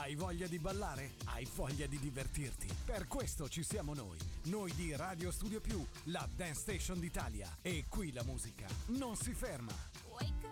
Hai voglia di ballare? Hai voglia di divertirti? Per questo ci siamo noi di Radio Studio Più, la Dance Station d'Italia. E qui la musica non si ferma. Wake up.